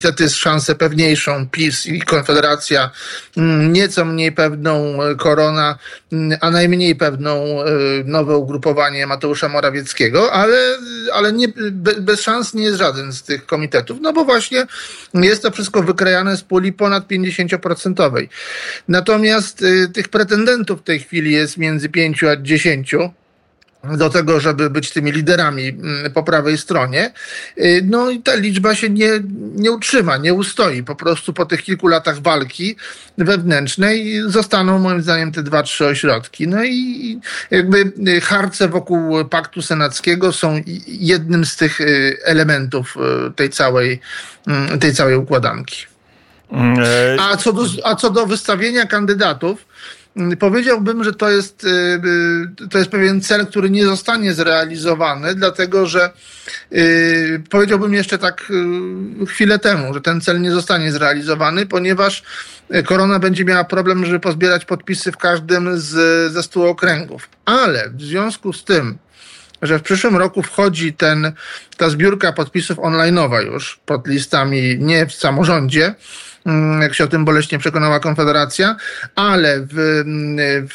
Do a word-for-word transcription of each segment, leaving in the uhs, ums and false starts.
Niestety jest szansę pewniejszą PiS i Konfederacja, nieco mniej pewną Korona, a najmniej pewną nowe ugrupowanie Mateusza Morawieckiego, ale, ale nie, bez szans nie jest żaden z tych komitetów, no bo właśnie jest to wszystko wykrajane z puli ponad pięćdziesięcioprocentowej. Natomiast tych pretendentów w tej chwili jest między pięciu a dziesięciu. Do tego, żeby być tymi liderami po prawej stronie. No i ta liczba się nie, nie utrzyma, nie ustoi. Po prostu po tych kilku latach walki wewnętrznej zostaną moim zdaniem te dwa, trzy ośrodki. No i jakby harce wokół Paktu Senackiego są jednym z tych elementów tej całej, tej całej układanki. A co do, a co do wystawienia kandydatów, powiedziałbym, że to jest, to jest pewien cel, który nie zostanie zrealizowany, dlatego że powiedziałbym jeszcze tak chwilę temu, że ten cel nie zostanie zrealizowany, ponieważ Korona będzie miała problem, żeby pozbierać podpisy w każdym z, ze stu okręgów. Ale w związku z tym, że w przyszłym roku wchodzi ten, ta zbiórka podpisów online'owa już pod listami, nie w samorządzie, jak się o tym boleśnie przekonała Konfederacja, ale w, w,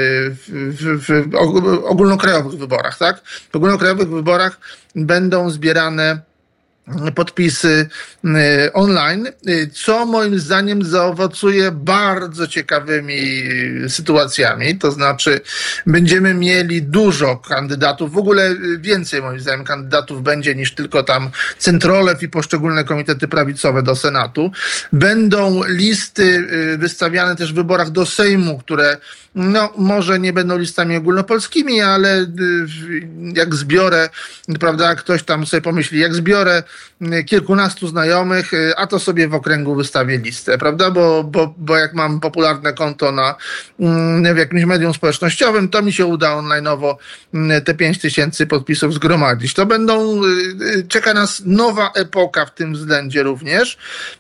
w, w, w ogólnokrajowych wyborach, tak? W ogólnokrajowych wyborach będą zbierane podpisy online, co moim zdaniem zaowocuje bardzo ciekawymi sytuacjami. To znaczy będziemy mieli dużo kandydatów, w ogóle więcej moim zdaniem kandydatów będzie niż tylko tam Centrolew i poszczególne komitety prawicowe do Senatu. Będą listy wystawiane też w wyborach do Sejmu, które no może nie będą listami ogólnopolskimi, ale jak zbiorę, prawda, ktoś tam sobie pomyśli, jak zbiorę kilkunastu znajomych, a to sobie w okręgu wystawię listę, prawda, bo, bo, bo jak mam popularne konto na, w jakimś medium społecznościowym, to mi się uda online'owo te pięć tysięcy podpisów zgromadzić. To będą, czeka nas nowa epoka w tym względzie również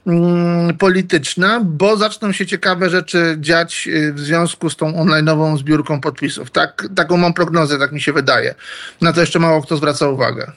polityczna, bo zaczną się ciekawe rzeczy dziać w związku z tą online'ową zbiórką podpisów. Tak, taką mam prognozę, tak mi się wydaje. Na to jeszcze mało kto zwraca uwagę.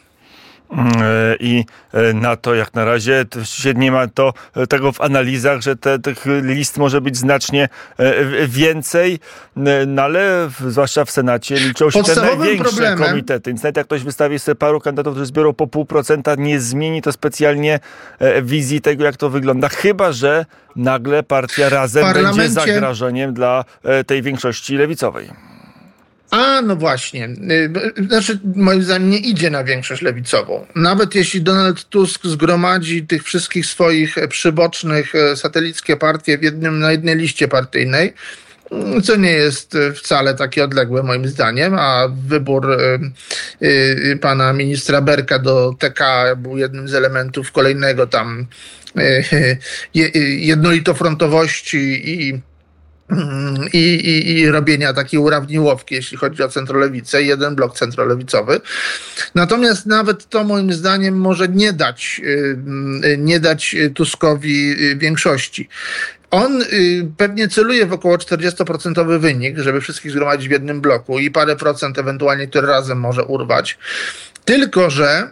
I na to jak na razie nie ma to tego w analizach, że te, tych list może być znacznie więcej, no ale zwłaszcza w Senacie liczą się te największe problemem. komitety. Więc nawet jak ktoś wystawi sobie paru kandydatów, którzy zbiorą po pół procenta, nie zmieni to specjalnie wizji tego, jak to wygląda. Chyba że nagle partia Razem będzie zagrożeniem dla tej większości lewicowej. A, no właśnie. Znaczy, moim zdaniem nie idzie na większość lewicową. Nawet jeśli Donald Tusk zgromadzi tych wszystkich swoich przybocznych, satelickie partie w jednym, na jednej liście partyjnej, co nie jest wcale takie odległe moim zdaniem, a wybór y, y, pana ministra Berka do T K był jednym z elementów kolejnego tam y, y, jednolitofrontowości i I, i, i robienia takiej urawniłowki, jeśli chodzi o centrolewicę, jeden blok centrolewicowy. Natomiast nawet to moim zdaniem może nie dać, nie dać Tuskowi większości. On pewnie celuje w około czterdziestoprocentowy wynik, żeby wszystkich zgromadzić w jednym bloku i parę procent ewentualnie, które razem może urwać. Tylko że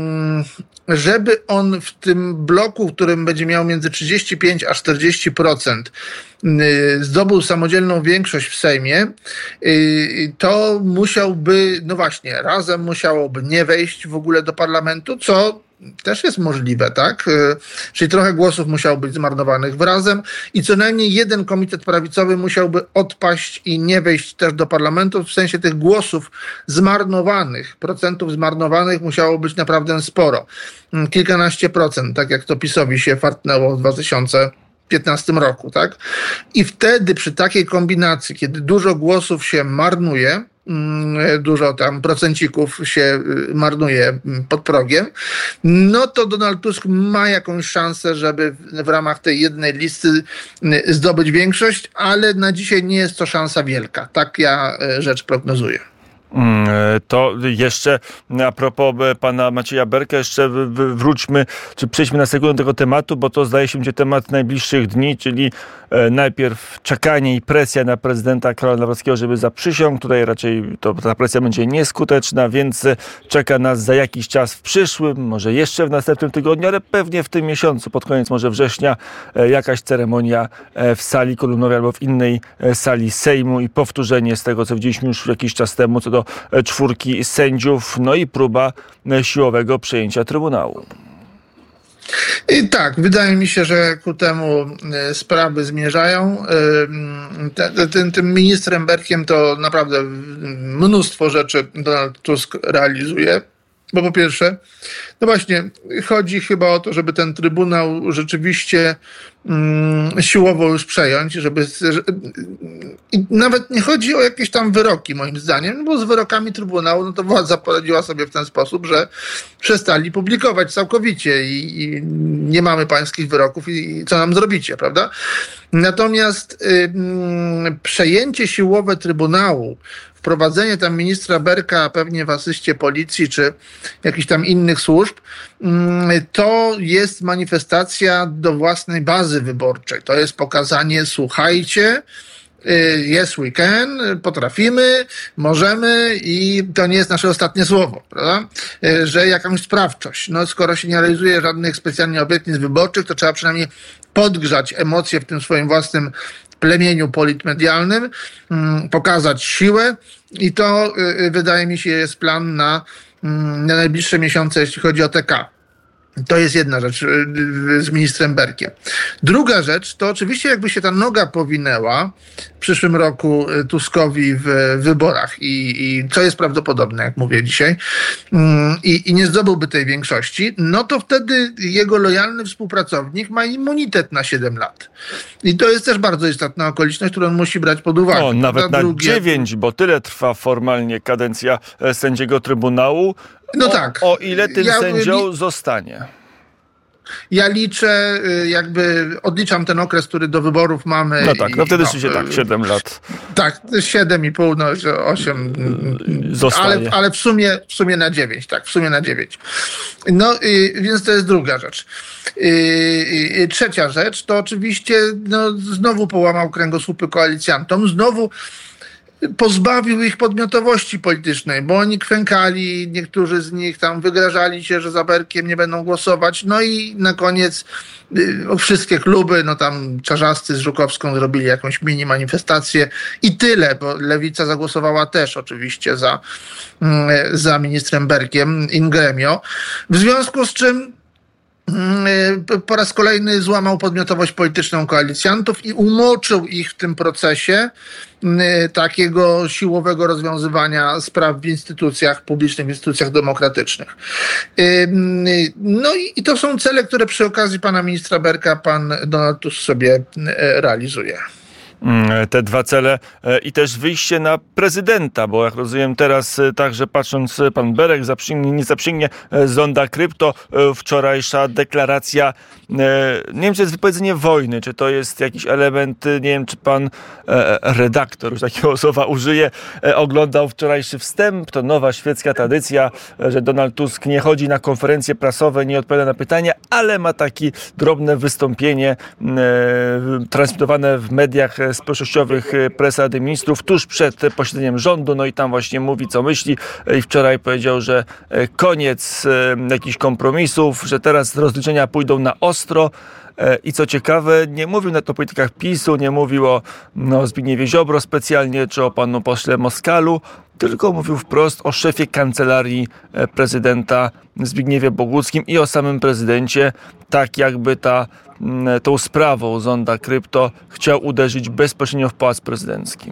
żeby on w tym bloku, w którym będzie miał między trzydzieści pięć a czterdzieści procent zdobył samodzielną większość w Sejmie, to musiałby, no właśnie, Razem musiałoby nie wejść w ogóle do parlamentu, co też jest możliwe, tak? Czyli trochę głosów musiało być zmarnowanych w Razem i co najmniej jeden komitet prawicowy musiałby odpaść i nie wejść też do parlamentu, w sensie tych głosów zmarnowanych, procentów zmarnowanych musiało być naprawdę sporo. Kilkanaście procent, tak jak to PiS-owi się fartnęło w dwa tysiące piętnastym roku, tak? I wtedy przy takiej kombinacji, kiedy dużo głosów się marnuje, dużo tam procencików się marnuje pod progiem, no to Donald Tusk ma jakąś szansę, żeby w ramach tej jednej listy zdobyć większość, ale na dzisiaj nie jest to szansa wielka. Tak ja rzecz prognozuję. To jeszcze a propos pana Macieja Berka, jeszcze wróćmy, czy przejdźmy na sekundę do tego tematu, bo to zdaje się być temat najbliższych dni, czyli najpierw czekanie i presja na prezydenta Karola Nawrockiego, żeby zaprzysiągł. Tutaj raczej to, ta presja będzie nieskuteczna, więc czeka nas za jakiś czas w przyszłym, może jeszcze w następnym tygodniu, ale pewnie w tym miesiącu, pod koniec może września, jakaś ceremonia w sali kolumnowej albo w innej sali Sejmu i powtórzenie z tego, co widzieliśmy już jakiś czas temu, co do czwórki sędziów, no i próba siłowego przejęcia Trybunału. I tak, wydaje mi się, że ku temu sprawy zmierzają. Tym, tym ministrem Berkiem to naprawdę mnóstwo rzeczy Donald Tusk realizuje. Bo po pierwsze, no właśnie, chodzi chyba o to, żeby ten Trybunał rzeczywiście mm, siłowo już przejąć, żeby... Że, i nawet nie chodzi o jakieś tam wyroki, moim zdaniem, bo z wyrokami Trybunału, no to władza poradziła sobie w ten sposób, że przestali publikować całkowicie i, i nie mamy pańskich wyroków i, i co nam zrobicie, prawda? Natomiast y, y, przejęcie siłowe Trybunału, wprowadzenie tam ministra Berka pewnie w asyście policji czy jakichś tam innych służb, to jest manifestacja do własnej bazy wyborczej. To jest pokazanie, słuchajcie, yes we can, potrafimy, możemy i to nie jest nasze ostatnie słowo, prawda? Że jakąś sprawczość. No skoro się nie realizuje żadnych specjalnie obietnic wyborczych, to trzeba przynajmniej podgrzać emocje w tym swoim własnym plemieniu politmedialnym, pokazać siłę i to wydaje mi się jest plan na, na najbliższe miesiące, jeśli chodzi o T K. To jest jedna rzecz z ministrem Berkiem. Druga rzecz to oczywiście jakby się ta noga powinęła w przyszłym roku Tuskowi w wyborach i, i co jest prawdopodobne, jak mówię dzisiaj, i, i nie zdobyłby tej większości, no to wtedy jego lojalny współpracownik ma immunitet na siedem lat. I to jest też bardzo istotna okoliczność, którą on musi brać pod uwagę. No, nawet na drugie... dziewięć, bo tyle trwa formalnie kadencja sędziego Trybunału. No o, tak. O ile tym ja, sędzią zostanie? Ja liczę, jakby odliczam ten okres, który do wyborów mamy. No tak, no wtedy no, się tak, siedem lat. Tak, siedem i pół, no osiem. Zostaje. Ale, ale w sumie, w sumie na dziewięć, tak, w sumie na dziewięć. No i, więc to jest druga rzecz. I, i, trzecia rzecz to oczywiście no, znowu połamał kręgosłupy koalicjantom, znowu pozbawił ich podmiotowości politycznej, bo oni kwękali, niektórzy z nich tam wygrażali się, że za Berkiem nie będą głosować. No i na koniec y, wszystkie kluby, no tam Czarzasty z Żukowską zrobili jakąś mini manifestację i tyle, bo Lewica zagłosowała też oczywiście za, y, za ministrem Berkiem in gremio. W związku z czym po raz kolejny złamał podmiotowość polityczną koalicjantów i umoczył ich w tym procesie takiego siłowego rozwiązywania spraw w instytucjach publicznych, w instytucjach demokratycznych. No i to są cele, które przy okazji pana ministra Berka pan Donald Tusk sobie realizuje. Te dwa cele i też wyjście na prezydenta, bo jak rozumiem teraz także patrząc, pan Berek zaprzęgnie, nie zaprzęgnie zonda krypto, wczorajsza deklaracja, nie wiem, czy jest wypowiedzenie wojny, czy to jest jakiś element, nie wiem, czy pan redaktor, już takiego słowa użyje, oglądał wczorajszy wstęp, to nowa świecka tradycja, że Donald Tusk nie chodzi na konferencje prasowe, nie odpowiada na pytania, ale ma takie drobne wystąpienie transmitowane w mediach społecznościowych Presa Rady Ministrów tuż przed posiedzeniem rządu, no i tam właśnie mówi, co myśli i wczoraj powiedział, że koniec jakichś kompromisów, że teraz rozliczenia pójdą na ostro i co ciekawe, nie mówił nawet o politykach PiSu, nie mówił o no, Zbigniewie Ziobro specjalnie, czy o panu pośle Moskalu, tylko mówił wprost o szefie kancelarii prezydenta Zbigniewie Boguckim i o samym prezydencie, tak jakby ta, tą sprawą zonda krypto chciał uderzyć bezpośrednio w Pałac Prezydencki.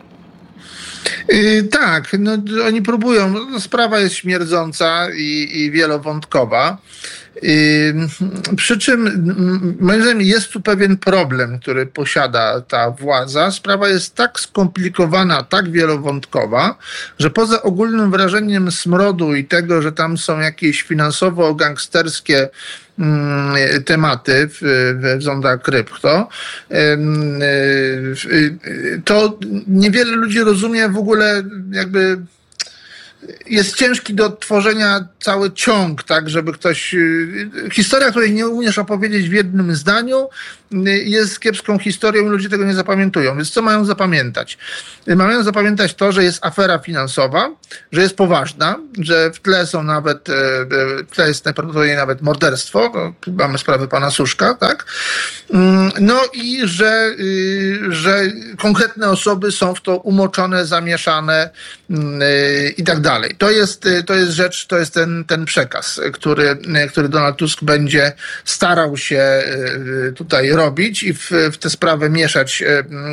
Yy, tak, no, oni próbują. No, sprawa jest śmierdząca i, i wielowątkowa. Yy, przy czym moim zdaniem jest tu pewien problem, który posiada ta władza. Sprawa jest tak skomplikowana, tak wielowątkowa, że poza ogólnym wrażeniem smrodu i tego, że tam są jakieś finansowo-gangsterskie tematy w, w zonda krypto, to niewiele ludzi rozumie w ogóle jakby jest ciężki do tworzenia cały ciąg, tak, żeby ktoś... Historia, której nie umiesz opowiedzieć w jednym zdaniu, jest kiepską historią i ludzie tego nie zapamiętują. Więc co mają zapamiętać? Mają zapamiętać to, że jest afera finansowa, że jest poważna, że w tle są nawet, w tle jest najprawdopodobniej nawet morderstwo, mamy sprawę pana Suszka, tak? No i że, że konkretne osoby są w to umoczone, zamieszane i tak dalej. To jest, to jest rzecz, to jest ten, ten przekaz, który, który Donald Tusk będzie starał się tutaj robić i w, w tę sprawę mieszać,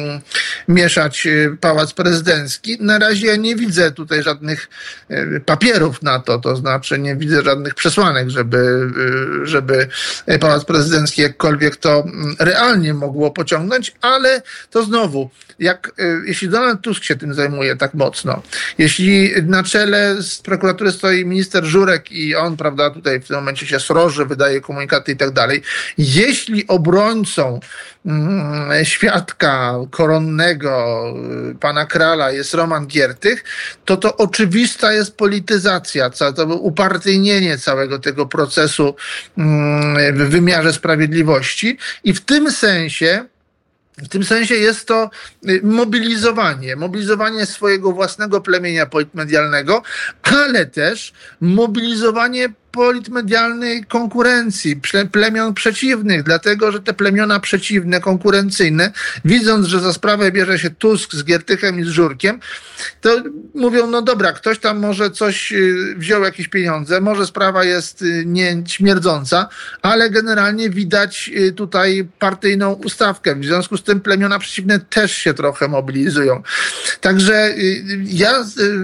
mieszać Pałac Prezydencki. Na razie ja nie widzę tutaj żadnych papierów na to, to znaczy nie widzę żadnych przesłanek, żeby, żeby Pałac Prezydencki jakkolwiek to realnie mogło pociągnąć, ale to znowu, jak, jeśli Donald Tusk się tym zajmuje tak mocno, jeśli na czele z prokuratury stoi minister Żurek i on, prawda, tutaj w tym momencie się sroży, wydaje komunikaty i tak dalej, jeśli obrońcą mm, świadka koronnego pana Krala jest Roman Giertych, to to oczywista jest polityzacja, to upartyjnienie całego tego procesu mm, w wymiarze sprawiedliwości i w tym sensie W tym sensie jest to mobilizowanie, mobilizowanie swojego własnego plemienia politmedialnego, ale też mobilizowanie politmedialnej konkurencji, plemion przeciwnych, dlatego, że te plemiona przeciwne, konkurencyjne, widząc, że za sprawę bierze się Tusk z Giertychem i z Żurkiem, to mówią, no dobra, ktoś tam może coś wziął, jakieś pieniądze, może sprawa jest nie śmierdząca, ale generalnie widać tutaj partyjną ustawkę. W związku z tym plemiona przeciwne też się trochę mobilizują. Także ja,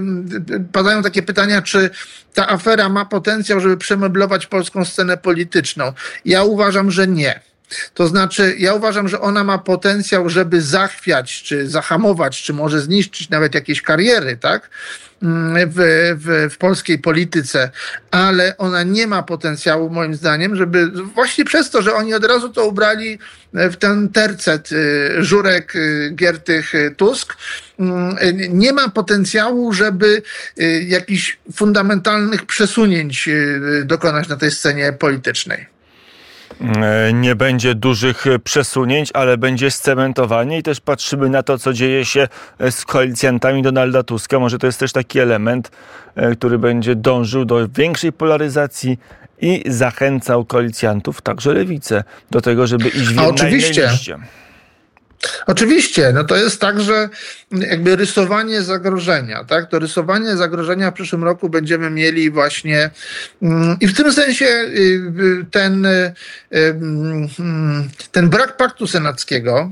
padają takie pytania, czy ta afera ma potencjał, żeby przemeblować polską scenę polityczną. Ja uważam, że nie. To znaczy, ja uważam, że ona ma potencjał, żeby zachwiać, czy zahamować, czy może zniszczyć nawet jakieś kariery, tak? W, w, w polskiej polityce, ale ona nie ma potencjału, moim zdaniem, żeby właśnie przez to, że oni od razu to ubrali w ten tercet Żurek, Giertych, Tusk, nie ma potencjału, żeby jakichś fundamentalnych przesunięć dokonać na tej scenie politycznej. Nie będzie dużych przesunięć, ale będzie scementowanie i też patrzymy na to, co dzieje się z koalicjantami Donalda Tuska. Może to jest też taki element, który będzie dążył do większej polaryzacji i zachęcał koalicjantów, także lewicę, do tego, żeby iść w jednej liście. Oczywiście, no to jest tak, że jakby rysowanie zagrożenia, tak? To rysowanie zagrożenia w przyszłym roku będziemy mieli właśnie i w tym sensie ten, ten brak paktu senackiego,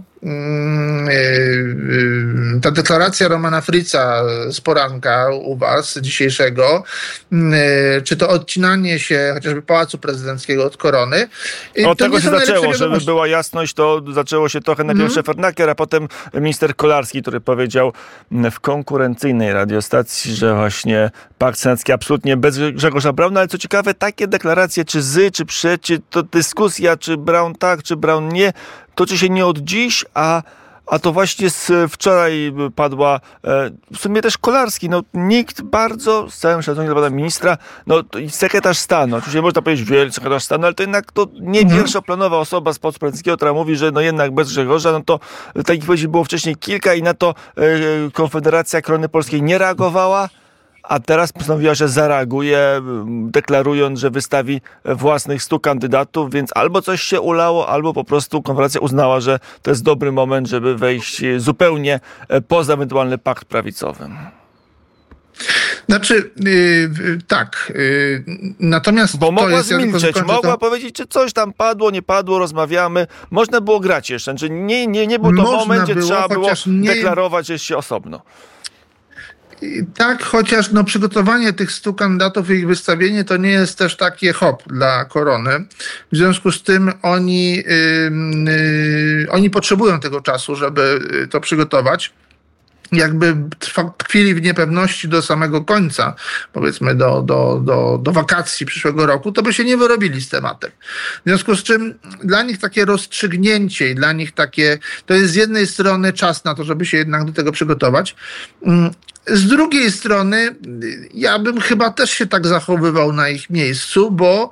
ta deklaracja Romana Fritza z poranka u was dzisiejszego, czy to odcinanie się chociażby Pałacu Prezydenckiego od korony. Od tego się zaczęło, żeby była jasność, to zaczęło się trochę najpierw mm. Szefernaker, a potem minister Kolarski, który powiedział w konkurencyjnej radiostacji, że właśnie pakt senacki absolutnie bez Grzegorza Brauna, ale co ciekawe, takie deklaracje, czy zy, czy przed, czy to dyskusja, czy Braun tak, czy Braun nie, toczy się nie od dziś, a, a to właśnie z wczoraj padła e, w sumie też Kolarski. No, nikt bardzo, z całym szacunkiem dla pana ministra, no i sekretarz stanu, oczywiście można powiedzieć wielki sekretarz stanu, ale to jednak to nie mhm. pierwszoplanowa osoba z Pałacu Prezydenckiego, która mówi, że no jednak bez Grzegorza, no to takich wypowiedzi było wcześniej kilka i na to e, Konfederacja Korony Polskiej nie reagowała. A teraz postanowiła, że zareaguje, deklarując, że wystawi własnych stu kandydatów, więc albo coś się ulało, albo po prostu Konfederacja uznała, że to jest dobry moment, żeby wejść zupełnie poza ewentualny pakt prawicowy. Znaczy, yy, tak. Yy, natomiast. Bo mogła jest, zmilczeć, ja mogła to... powiedzieć, czy coś tam padło, nie padło, rozmawiamy. Można było grać jeszcze. Znaczy, nie, nie, nie był to Można moment, gdzie było, trzeba było nie... deklarować się osobno. Tak, chociaż no, przygotowanie tych stu kandydatów i ich wystawienie to nie jest też takie hop dla Korony. W związku z tym oni, yy, yy, oni potrzebują tego czasu, żeby to przygotować. Jakby tkwili w niepewności do samego końca, powiedzmy do, do, do, do wakacji przyszłego roku, to by się nie wyrobili z tematem. W związku z czym dla nich takie rozstrzygnięcie i dla nich takie, to jest z jednej strony czas na to, żeby się jednak do tego przygotować, Z drugiej strony ja bym chyba też się tak zachowywał na ich miejscu, bo,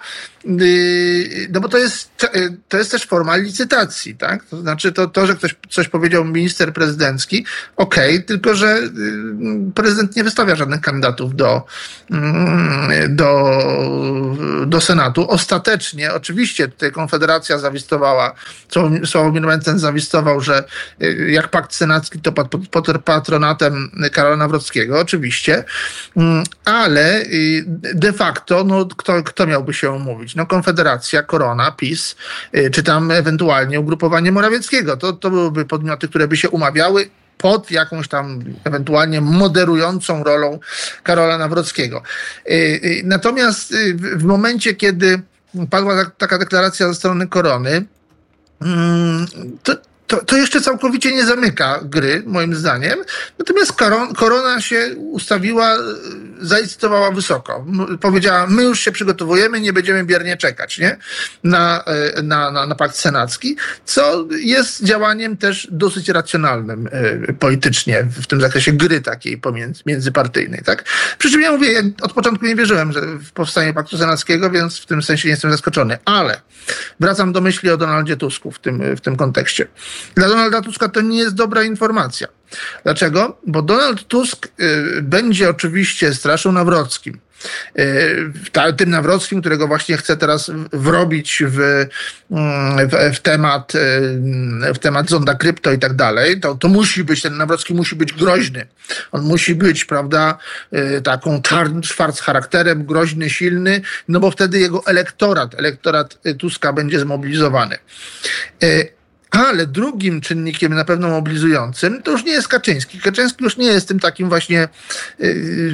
no bo to jest, to jest też forma licytacji, tak? To znaczy to, to że ktoś coś powiedział minister prezydencki, okej, okay, tylko że prezydent nie wystawia żadnych kandydatów do, do, do Senatu. Ostatecznie, oczywiście tutaj Konfederacja zawistowała, Sławomir Mencen zawistował, że jak pakt senacki to pod, pod patronatem Karola Nawrockiego, oczywiście, ale de facto, no kto, kto miałby się umówić? No Konfederacja, Korona, PiS, czy tam ewentualnie ugrupowanie Morawieckiego. To, to byłyby podmioty, które by się umawiały pod jakąś tam ewentualnie moderującą rolą Karola Nawrockiego. Natomiast w momencie, kiedy padła taka deklaracja ze strony Korony, to To, to jeszcze całkowicie nie zamyka gry, moim zdaniem. Natomiast koron, Korona się ustawiła, zalicytowała wysoko. Powiedziała, my już się przygotowujemy, nie będziemy biernie czekać, nie? Na, na, na, na pakt senacki, co jest działaniem też dosyć racjonalnym politycznie w tym zakresie gry takiej pomiędzy, międzypartyjnej, tak? Przy czym ja mówię, ja od początku nie wierzyłem że w powstanie paktu senackiego, więc w tym sensie nie jestem zaskoczony. Ale wracam do myśli o Donaldzie Tusku w tym, w tym kontekście. Dla Donalda Tuska to nie jest dobra informacja. Dlaczego? Bo Donald Tusk y, będzie oczywiście straszył Nawrockim. Y, tym Nawrockim, którego właśnie chce teraz wrobić w, w, w, temat, y, w temat zonda krypto i tak dalej. To, to musi być, ten Nawrocki musi być groźny. On musi być, prawda, y, taką czarn, szwarc charakterem, groźny, silny, no bo wtedy jego elektorat, elektorat Tuska będzie zmobilizowany. Y, Ale drugim czynnikiem na pewno mobilizującym to już nie jest Kaczyński. Kaczyński już nie jest tym takim właśnie yy,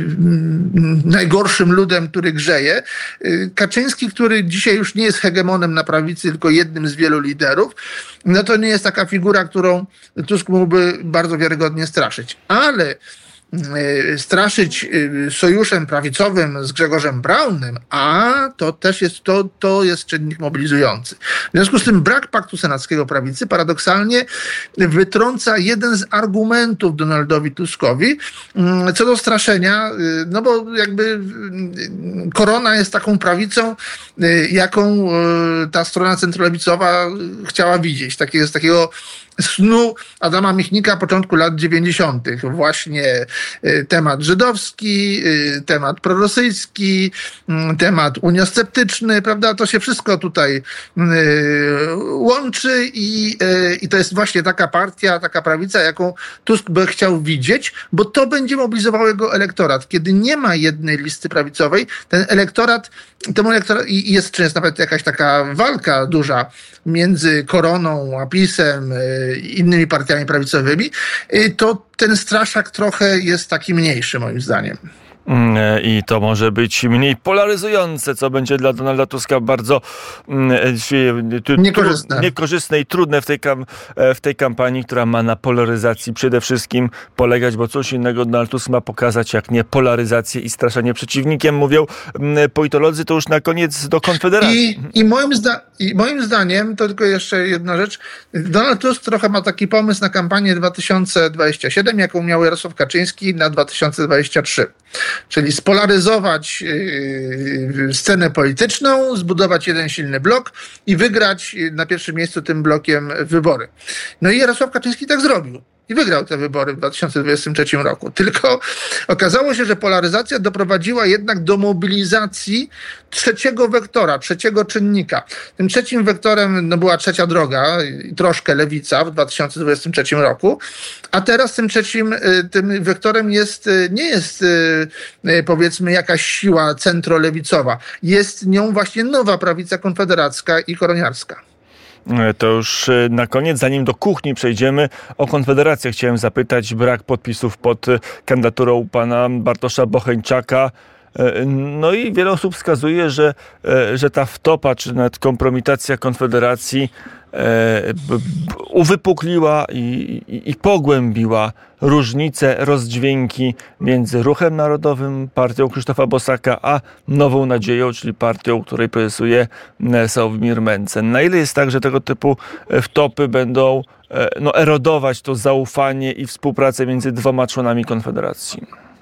najgorszym ludem, który grzeje. Yy, Kaczyński, który dzisiaj już nie jest hegemonem na prawicy, tylko jednym z wielu liderów, no to nie jest taka figura, którą Tusk mógłby bardzo wiarygodnie straszyć. Ale straszyć sojuszem prawicowym z Grzegorzem Braunem, a to też jest, to, to jest czynnik mobilizujący. W związku z tym brak paktu senackiego prawicy paradoksalnie wytrąca jeden z argumentów Donaldowi Tuskowi co do straszenia, no bo jakby Korona jest taką prawicą, jaką ta strona centrolewicowa chciała widzieć. Takie, z takiego snu Adama Michnika początku lat dziewięćdziesiątych. Właśnie temat żydowski, temat prorosyjski, temat uniosceptyczny, prawda? To się wszystko tutaj łączy i, i to jest właśnie taka partia, taka prawica, jaką Tusk by chciał widzieć, bo to będzie mobilizowało jego elektorat. Kiedy nie ma jednej listy prawicowej, ten elektorat, temu elektorat i jest, czy jest nawet jakaś taka walka duża między Koroną a PiS-em, innymi partiami prawicowymi, to ten straszak trochę jest taki mniejszy, moim zdaniem. I to może być mniej polaryzujące, co będzie dla Donalda Tuska bardzo tru, niekorzystne. niekorzystne i trudne w tej, kam, w tej kampanii, która ma na polaryzacji przede wszystkim polegać, bo cóż innego Donald Tusk ma pokazać, jak nie polaryzację i straszenie przeciwnikiem. Mówią politolodzy, to już na koniec do Konfederacji. I, i, moim, zda, I moim zdaniem, to tylko jeszcze jedna rzecz, Donald Tusk trochę ma taki pomysł na kampanię dwa tysiące dwudziestą siódmą, jaką miał Jarosław Kaczyński na dwa tysiące dwudziestą trzecią. Czyli spolaryzować yy, scenę polityczną, zbudować jeden silny blok i wygrać na pierwszym miejscu tym blokiem wybory. No i Jarosław Kaczyński tak zrobił. I wygrał te wybory w dwa tysiące dwudziestym trzecim roku. Tylko okazało się, że polaryzacja doprowadziła jednak do mobilizacji trzeciego wektora, trzeciego czynnika. Tym trzecim wektorem no, była trzecia droga, troszkę lewica w dwa tysiące dwudziestym trzecim roku, a teraz tym trzecim tym wektorem jest, nie jest powiedzmy jakaś siła centrolewicowa. Jest nią właśnie nowa prawica konfederacka i koroniarska. To już na koniec, zanim do kuchni przejdziemy, o Konfederację chciałem zapytać. Brak podpisów pod kandydaturą pana Bartosza Bocheńczaka. No i wiele osób wskazuje, że, że ta wtopa, czy nawet kompromitacja Konfederacji uwypukliła i, i, i pogłębiła różnice, rozdźwięki między Ruchem Narodowym, partią Krzysztofa Bosaka, a Nową Nadzieją, czyli partią, której prezesuje Sławomir Mencen. Na ile jest tak, że tego typu wtopy będą no, erodować to zaufanie i współpracę między dwoma członami Konfederacji?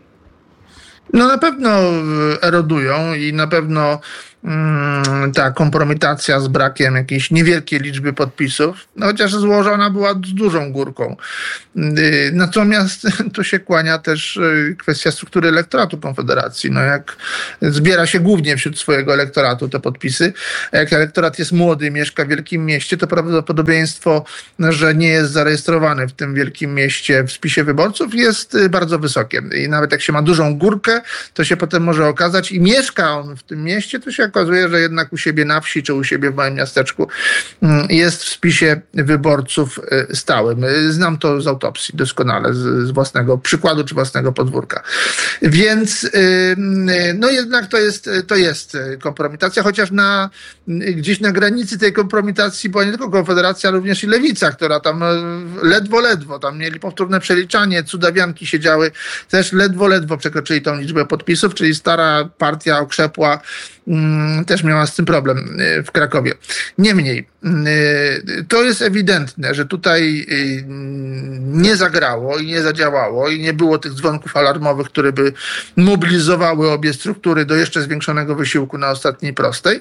No na pewno erodują i na pewno mm, ta kompromitacja z brakiem jakiejś niewielkiej liczby podpisów, no chociaż złożona była z dużą górką. Yy, natomiast tu się kłania też kwestia struktury elektoratu Konfederacji. No jak zbiera się głównie wśród swojego elektoratu te podpisy, a jak elektorat jest młody i mieszka w wielkim mieście, to prawdopodobieństwo, że nie jest zarejestrowany w tym wielkim mieście w spisie wyborców jest bardzo wysokie. I nawet jak się ma dużą górkę, to się potem może okazać i mieszka on w tym mieście, to się okazuje, że jednak u siebie na wsi czy u siebie w małym miasteczku jest w spisie wyborców stałym. Znam to z autopsji doskonale, z, z własnego przykładu czy własnego podwórka. Więc no jednak to jest, to jest kompromitacja, chociaż na, gdzieś na granicy tej kompromitacji była nie tylko Konfederacja, ale również i Lewica, która tam ledwo, ledwo, tam mieli powtórne przeliczanie, cudawianki się działy, też ledwo, ledwo przekroczyli tą liczbę podpisów, czyli stara partia okrzepła też miała z tym problem w Krakowie. Niemniej, to jest ewidentne, że tutaj nie zagrało i nie zadziałało i nie było tych dzwonków alarmowych, które by mobilizowały obie struktury do jeszcze zwiększonego wysiłku na ostatniej prostej.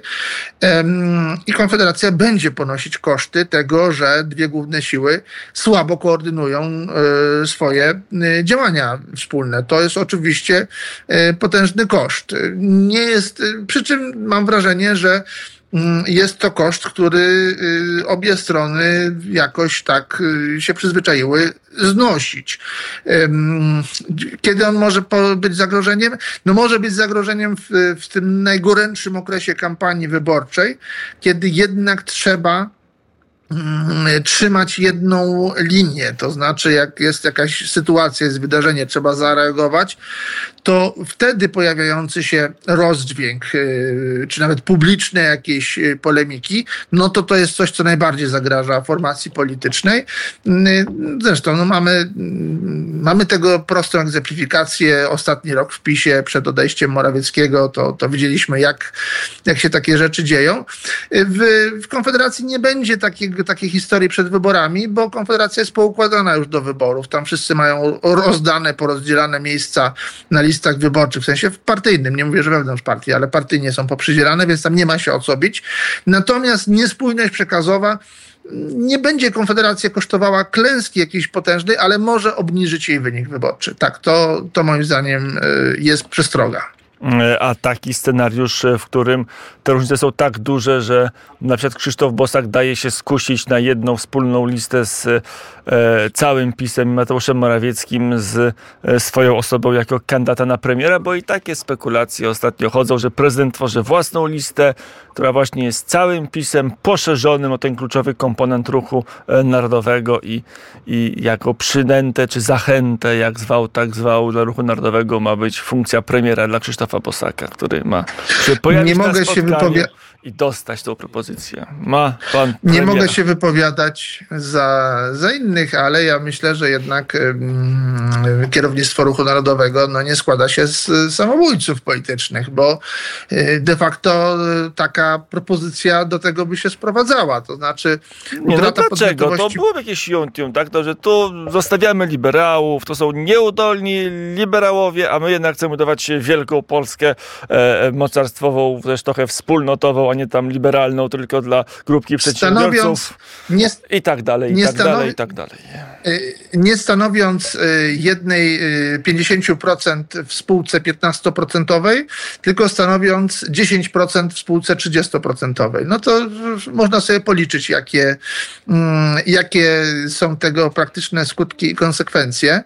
I Konfederacja będzie ponosić koszty tego, że dwie główne siły słabo koordynują swoje działania wspólne. To jest oczywiście potężny koszt. Nie jest, przy czym mam wrażenie, że jest to koszt, który obie strony jakoś tak się przyzwyczaiły znosić. Kiedy on może być zagrożeniem? No może być zagrożeniem w, w tym najgorętszym okresie kampanii wyborczej, kiedy jednak trzeba trzymać jedną linię, to znaczy jak jest jakaś sytuacja, jest wydarzenie, trzeba zareagować, to wtedy pojawiający się rozdźwięk, czy nawet publiczne jakieś polemiki, no to to jest coś, co najbardziej zagraża formacji politycznej. Zresztą no mamy, mamy tego prostą egzemplifikację. Ostatni rok w PiSie przed odejściem Morawieckiego, to, to widzieliśmy, jak, jak się takie rzeczy dzieją. W, w Konfederacji nie będzie takiego takiej historii przed wyborami, bo Konfederacja jest poukładana już do wyborów. Tam wszyscy mają rozdane, porozdzielane miejsca na listach wyborczych, w sensie w partyjnym. Nie mówię, że wewnątrz partii, ale partyjnie są poprzydzielane, więc tam nie ma się o co bić. Natomiast niespójność przekazowa nie będzie Konfederację kosztowała klęski jakiejś potężnej, ale może obniżyć jej wynik wyborczy. Tak, to, to moim zdaniem jest przestroga. A taki scenariusz, w którym te różnice są tak duże, że na przykład Krzysztof Bosak daje się skusić na jedną wspólną listę z e, całym PiS-em i Mateuszem Morawieckim z e, swoją osobą jako kandydata na premiera, bo i takie spekulacje ostatnio chodzą, że prezydent tworzy własną listę, która właśnie jest całym PiS-em poszerzonym o ten kluczowy komponent ruchu e, narodowego i, i jako przynętę czy zachętę, jak zwał, tak zwał, dla ruchu narodowego ma być funkcja premiera dla Krzysztofa Bosaka, który ma się pojawić nie mogę na się wypowi- i dostać tą propozycję. Ma pan Nie mogę się wypowiadać za, za innych, ale ja myślę, że jednak um, kierownictwo Ruchu Narodowego no, nie składa się z samobójców politycznych, bo de facto taka propozycja do tego by się sprowadzała. To znaczy nie, no dlaczego? To byłoby jakieś juntium, tak? To, że tu zostawiamy liberałów, to są nieudolni liberałowie, a my jednak chcemy dawać wielką Polskę e, mocarstwową, też trochę wspólnotową, a nie tam liberalną, tylko dla grupki przedsiębiorców nie, i tak dalej, i tak stanowi, dalej, i tak dalej. Nie stanowiąc jednej pięćdziesiąt procent w spółce piętnastoprocentowej, tylko stanowiąc dziesięć procent w spółce trzydziestoprocentowej. No to można sobie policzyć, jakie, jakie są tego praktyczne skutki i konsekwencje.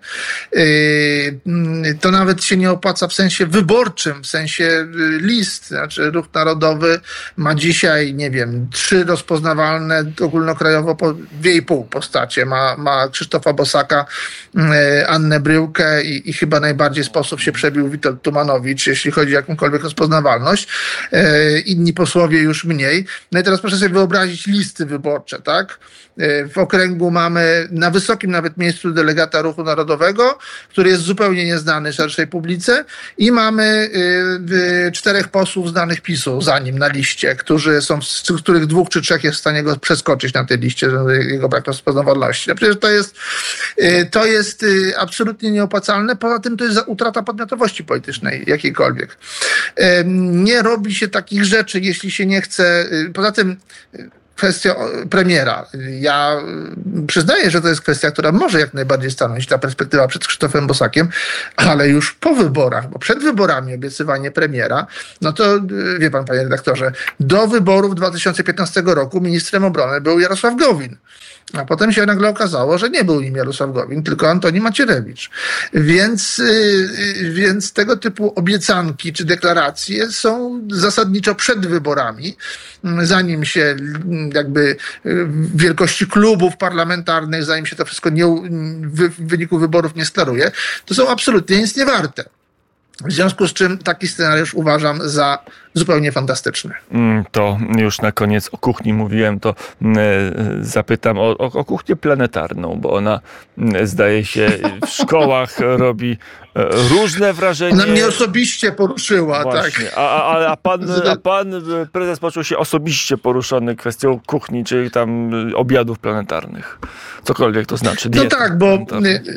To nawet się nie opłaca w sensie wyborczym, w sensie list. Znaczy Ruch Narodowy ma dzisiaj, nie wiem, trzy rozpoznawalne ogólnokrajowo, dwie i pół postacie. Ma, ma Krzysztof Krzysztofa Bosaka, Annę Bryłkę i, i chyba najbardziej w sposób się przebił Witold Tumanowicz, jeśli chodzi o jakąkolwiek rozpoznawalność. Inni posłowie już mniej. No i teraz proszę sobie wyobrazić listy wyborcze, tak? W okręgu mamy na wysokim nawet miejscu delegata Ruchu Narodowego, który jest zupełnie nieznany szerszej publice, i mamy y, y, czterech posłów znanych PiSu za nim na liście, którzy są, z których dwóch czy trzech jest w stanie go przeskoczyć na tej liście, jego brak rozpoznawalności. No przecież to jest, y, to jest y, absolutnie nieopłacalne. Poza tym to jest utrata podmiotowości politycznej jakiejkolwiek. Y, nie robi się takich rzeczy, jeśli się nie chce. Y, poza tym y, kwestia premiera. Ja przyznaję, że to jest kwestia, która może jak najbardziej stanąć, ta perspektywa przed Krzysztofem Bosakiem, ale już po wyborach, bo przed wyborami obiecywanie premiera, no to wie pan, panie redaktorze, do wyborów dwa tysiące piętnastego roku ministrem obrony był Jarosław Gowin. A potem się nagle okazało, że nie był nim Jarosław Gowin, tylko Antoni Macierewicz. Więc, yy, więc tego typu obiecanki czy deklaracje są zasadniczo przed wyborami, zanim się jakby w wielkości klubów parlamentarnych, zanim się to wszystko nie, w wyniku wyborów nie sklaruje, to są absolutnie nic nie warte. W związku z czym taki scenariusz uważam za zupełnie fantastyczny. To już na koniec o kuchni mówiłem, to zapytam o, o, o kuchnię planetarną, bo ona, zdaje się, w szkołach robi różne wrażenie. Ona mnie osobiście poruszyła. Właśnie. Tak. A, a, a, pan, a pan prezes poczuł się osobiście poruszony kwestią kuchni, czyli tam obiadów planetarnych. Cokolwiek to znaczy. No tak, bo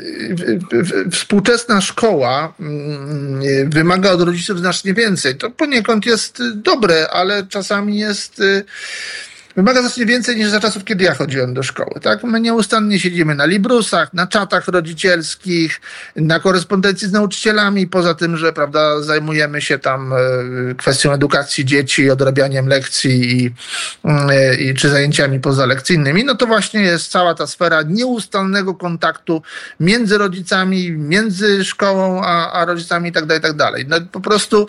współczesna szkoła wymaga od rodziców znacznie więcej. To poniekąd jest dobre, ale czasami jest... Wymaga znacznie więcej niż za czasów, kiedy ja chodziłem do szkoły. Tak? My nieustannie siedzimy na librusach, na czatach rodzicielskich, na korespondencji z nauczycielami, poza tym, że prawda, zajmujemy się tam kwestią edukacji dzieci, odrabianiem lekcji i, i, czy zajęciami pozalekcyjnymi. No to właśnie jest cała ta sfera nieustannego kontaktu między rodzicami, między szkołą a, a rodzicami i tak dalej, i tak dalej. No po prostu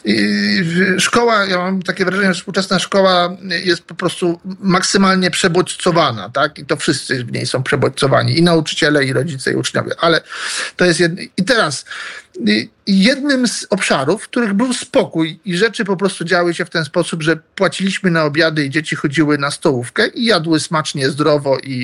yy, szkoła, ja mam takie wrażenie, że współczesna szkoła jest po prostu maksymalnie przebodźcowana, tak? I to wszyscy w niej są przebodźcowani, i nauczyciele, i rodzice, i uczniowie. Ale to jest jedno. I teraz jednym z obszarów, w których był spokój i rzeczy po prostu działy się w ten sposób, że płaciliśmy na obiady i dzieci chodziły na stołówkę i jadły smacznie, zdrowo i,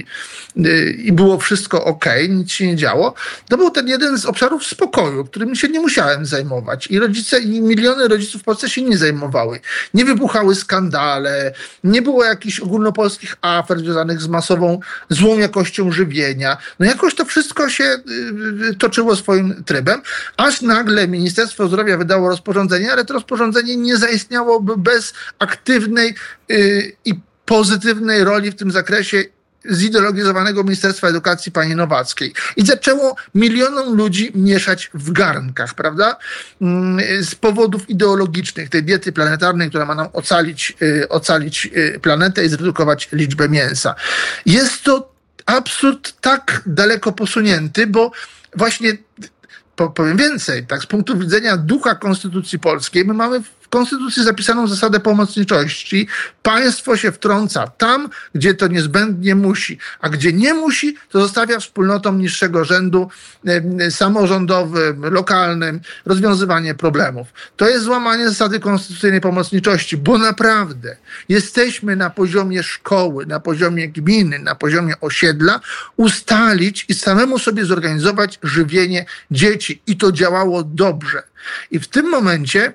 i było wszystko okej, nic się nie działo. To był ten jeden z obszarów spokoju, którym się nie musiałem zajmować. I rodzice, i miliony rodziców w Polsce się nie zajmowały. Nie wybuchały skandale, nie było jakichś ogólnopolskich afer związanych z masową złą jakością żywienia. No jakoś to wszystko się toczyło swoim trybem, aż nagle Ministerstwo Zdrowia wydało rozporządzenie, ale to rozporządzenie nie zaistniałoby bez aktywnej yy, i pozytywnej roli w tym zakresie zideologizowanego Ministerstwa Edukacji pani Nowackiej. I zaczęło milionom ludzi mieszać w garnkach, prawda? Yy, z powodów ideologicznych, tej diety planetarnej, która ma nam ocalić, yy, ocalić yy, planetę i zredukować liczbę mięsa. Jest to absurd tak daleko posunięty, bo właśnie powiem więcej, tak, z punktu widzenia ducha Konstytucji Polskiej, my mamy w Konstytucji zapisaną zasadę pomocniczości. Państwo się wtrąca tam, gdzie to niezbędnie musi, a gdzie nie musi, to zostawia wspólnotom niższego rzędu, e, samorządowym, lokalnym, rozwiązywanie problemów. To jest złamanie zasady konstytucyjnej pomocniczości, bo naprawdę jesteśmy na poziomie szkoły, na poziomie gminy, na poziomie osiedla ustalić i samemu sobie zorganizować żywienie dzieci. I to działało dobrze. I w tym momencie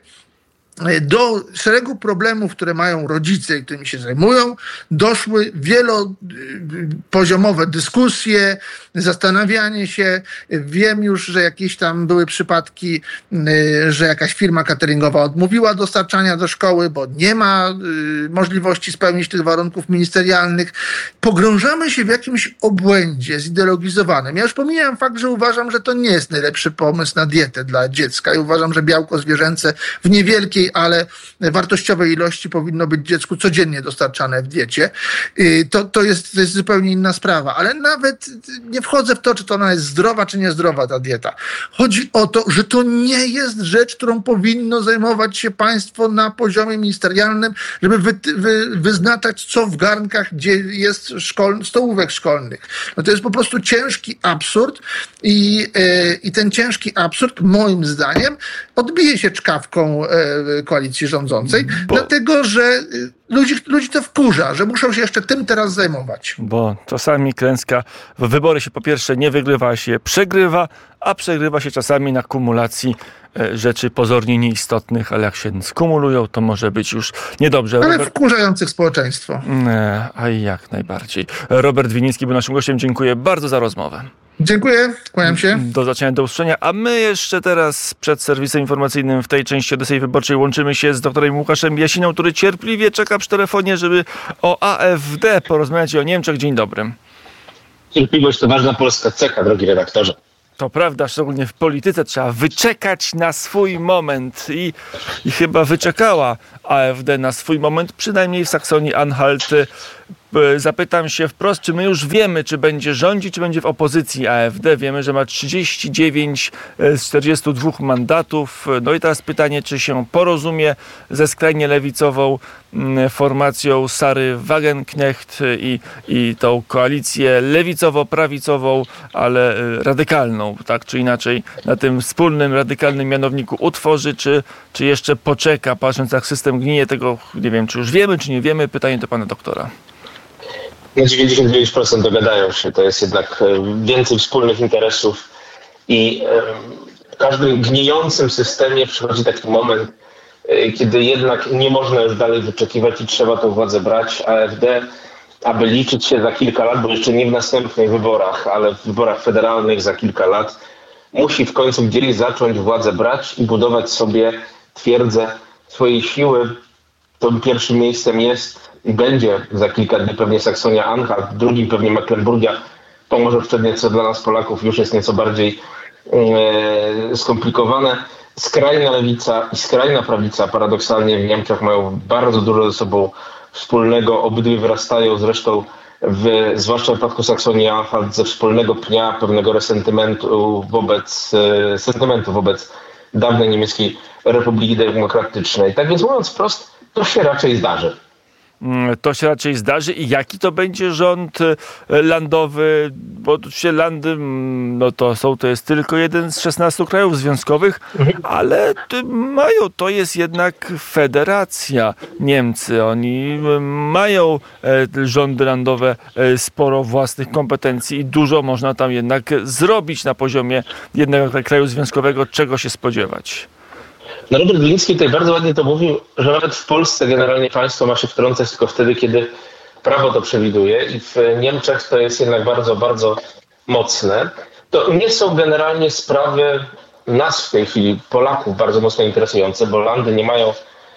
do szeregu problemów, które mają rodzice i którymi się zajmują, doszły wielopoziomowe dyskusje, zastanawianie się. Wiem już, że jakieś tam były przypadki, że jakaś firma cateringowa odmówiła dostarczania do szkoły, bo nie ma możliwości spełnić tych warunków ministerialnych. Pogrążamy się w jakimś obłędzie zideologizowanym. Ja już pomijam fakt, że uważam, że to nie jest najlepszy pomysł na dietę dla dziecka i uważam, że białko zwierzęce w niewielkiej niewielkiej, ale wartościowej ilości powinno być dziecku codziennie dostarczane w diecie. To, to, jest, to jest zupełnie inna sprawa. Ale nawet nie wchodzę w to, czy to ona jest zdrowa, czy niezdrowa ta dieta. Chodzi o to, że to nie jest rzecz, którą powinno zajmować się państwo na poziomie ministerialnym, żeby wy, wy, wyznaczać, co w garnkach, gdzie jest szkol, stołówek szkolnych. No to jest po prostu ciężki absurd i, yy, i ten ciężki absurd, moim zdaniem, odbije się czkawką yy, koalicji rządzącej, Bo... dlatego, że yy, Ludzi, ludzi to wkurza, że muszą się jeszcze tym teraz zajmować. Bo czasami klęska, w wybory się po pierwsze nie wygrywa, się przegrywa, a przegrywa się czasami na kumulacji rzeczy pozornie nieistotnych, ale jak się skumulują, to może być już niedobrze. Ale Robert... wkurzających społeczeństwo. A jak najbardziej. Robert Winnicki był naszym gościem. Dziękuję bardzo za rozmowę. Dziękuję, kłaniam się. Do zobaczenia, do usłyszenia. A my jeszcze teraz przed serwisem informacyjnym w tej części Odysei Wyborczej łączymy się z doktorem Łukaszem Jasiną, który cierpliwie czeka przy telefonie, żeby o A F D porozmawiać i o Niemczech. Dzień dobry. Cierpliwość to ważna polska cecha, drogi redaktorze. To prawda, szczególnie w polityce trzeba wyczekać na swój moment i, i chyba wyczekała A F D na swój moment, przynajmniej w Saksonii-Anhalt. Zapytam się wprost, czy my już wiemy, czy będzie rządzić, czy będzie w opozycji A F D. Wiemy, że ma trzydzieści dziewięć z czterdziestu dwóch mandatów. No i teraz pytanie, czy się porozumie ze skrajnie lewicową formacją Sary Wagenknecht i, i tą koalicję lewicowo-prawicową, ale radykalną, tak czy inaczej, na tym wspólnym, radykalnym mianowniku utworzy, czy, czy jeszcze poczeka, patrząc jak system gnije, tego nie wiem, czy już wiemy, czy nie wiemy. Pytanie do pana doktora. Na dziewięćdziesiąt dziewięć procent dogadają się. To jest jednak więcej wspólnych interesów i w każdym gnijącym systemie przychodzi taki moment, kiedy jednak nie można już dalej wyczekiwać i trzeba tę władzę brać. A F D, aby liczyć się za kilka lat, bo jeszcze nie w następnych wyborach, ale w wyborach federalnych za kilka lat, musi w końcu gdzieś zacząć władzę brać i budować sobie twierdzę swojej siły. Tym pierwszym miejscem jest i będzie za kilka dni pewnie Saksonia-Anhalt, drugim pewnie Mecklenburgia. To może wtedy nieco dla nas Polaków już jest nieco bardziej e, skomplikowane. Skrajna lewica i skrajna prawica paradoksalnie w Niemczech mają bardzo dużo ze sobą wspólnego. Obydwie wyrastają zresztą, w, zwłaszcza w przypadku Saksonii-Anhalt, ze wspólnego pnia pewnego resentymentu wobec, e, sentymentu wobec dawnej niemieckiej Republiki Demokratycznej. Tak więc mówiąc wprost, to się raczej zdarzy. To się raczej zdarzy. I jaki to będzie rząd landowy? Bo oczywiście landy, no to są, to jest tylko jeden z szesnastu krajów związkowych, mhm. ale mają, to jest jednak federacja. Niemcy, oni mają rządy landowe sporo własnych kompetencji i dużo można tam jednak zrobić na poziomie jednego kraju związkowego. Czego się spodziewać? No Robert Winnicki tutaj bardzo ładnie to mówił, że nawet w Polsce generalnie państwo ma się wtrącać tylko wtedy, kiedy prawo to przewiduje i w Niemczech to jest jednak bardzo, bardzo mocne. To nie są generalnie sprawy nas w tej chwili, Polaków, bardzo mocno interesujące, bo landy nie mają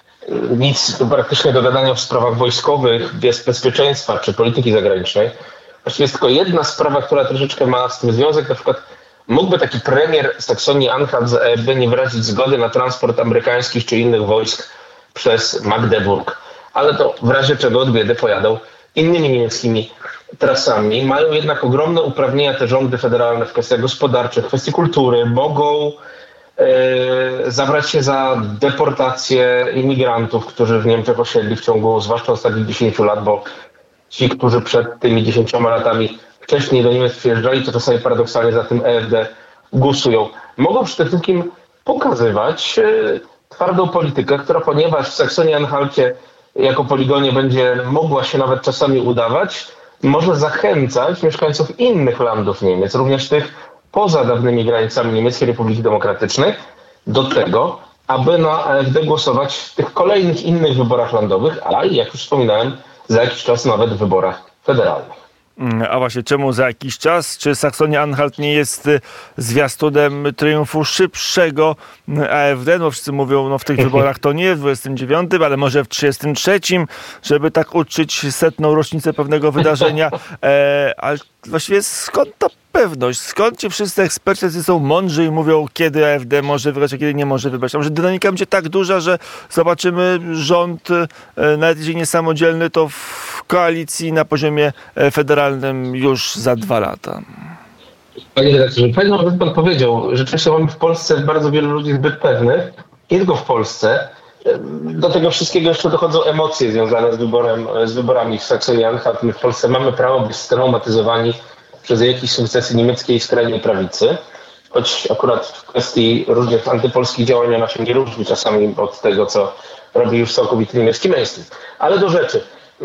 nic praktycznie do gadania w sprawach wojskowych, bezpieczeństwa czy polityki zagranicznej. Właściwie jest tylko jedna sprawa, która troszeczkę ma z tym związek, na przykład mógłby taki premier Saksonii-Anhalt z A F D nie wyrazić zgody na transport amerykańskich czy innych wojsk przez Magdeburg. Ale to w razie czego od biedy pojadą innymi niemieckimi trasami. Mają jednak ogromne uprawnienia te rządy federalne w kwestiach gospodarczych, w kwestii kultury. Mogą e, zabrać się za deportację imigrantów, którzy w Niemczech osiedli w ciągu zwłaszcza ostatnich dziesięciu lat, bo ci, którzy przed tymi dziesięcioma latami wcześniej do Niemiec przyjeżdżali, to czasami paradoksalnie za tym A F D głosują. Mogą przede wszystkim pokazywać e, twardą politykę, która ponieważ w Saksonii-Anhalcie jako poligonie będzie mogła się nawet czasami udawać, może zachęcać mieszkańców innych landów Niemiec, również tych poza dawnymi granicami Niemieckiej Republiki Demokratycznej, do tego, aby na A F D głosować w tych kolejnych innych wyborach landowych, a jak już wspominałem, za jakiś czas nawet w wyborach federalnych. A właśnie, czemu za jakiś czas? Czy Saksonia-Anhalt nie jest zwiastunem triumfu szybszego A F D? No wszyscy mówią, no w tych wyborach to nie, w dwudziestym dziewiątym, ale może w trzydziestym trzecim, żeby tak uczcić setną rocznicę pewnego wydarzenia. E, ale właściwie skąd ta pewność? Skąd ci wszyscy eksperci są mądrzy i mówią, kiedy A F D może wygrać, a kiedy nie może wygrać? A może dynamika będzie tak duża, że zobaczymy rząd, nawet jeżeli nie samodzielny, to w koalicji na poziomie federalnym już za dwa lata? Panie redaktorze, fajną rzecz pan powiedział. Rzeczywiście mamy w Polsce bardzo wielu ludzi zbyt pewnych, nie tylko w Polsce. Do tego wszystkiego jeszcze dochodzą emocje związane z wyborem, z wyborami w Saksonii-Anhalt. My w Polsce mamy prawo być straumatyzowani przez jakieś sukcesy niemieckiej skrajnej prawicy, choć akurat w kwestii różnych antypolskich działań ona się nie różni czasami od tego, co robi już całkowity niemiecki mainstream. Ale do rzeczy.